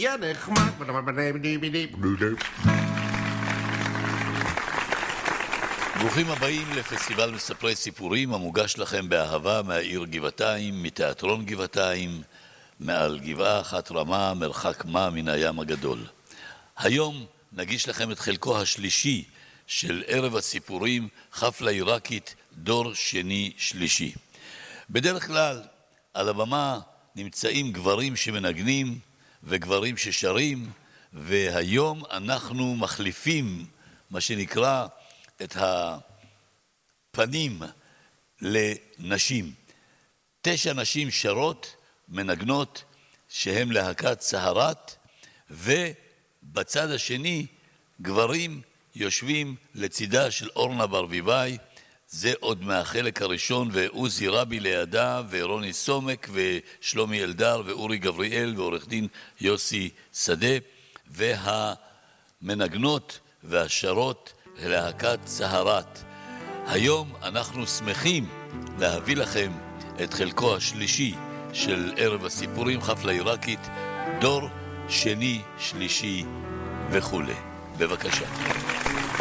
יא נחמד. ברוכים הבאים לפסטיבל מספרי סיפורים המוגש לכם באהבה מהעיר גבעתיים, מתיאטרון גבעתיים, מעל גבעה אחת רמה, מרחק מה מן הים הגדול. היום נגיש לכם את חלקו השלישי של ערב הסיפורים, חפלה עיראקית, דור שני שלישי. בדרך כלל על הבמה נמצאים גברים שמנגנים וגברים ששרים, והיום אנחנו מחליפים מה שנקרא את הפנים לנשים. 9 נשים שרות, מנגנות, שהן להקת סהרת, ובצד השני גברים יושבים לצידה של אורנה ברביבאי. זה עוד מהחלק הראשון, ועוזי רבי לידה, ורוני סומק, ושלומי אלדר, ואורי גבריאל, ועורך דין יוסי שדה, והמנגנות והשרות להקת סהרת. היום אנחנו שמחים להביא לכם את חלקו השלישי של ערב הסיפורים, חפלה עיראקית, דור שני, שלישי וכו'. בבקשה.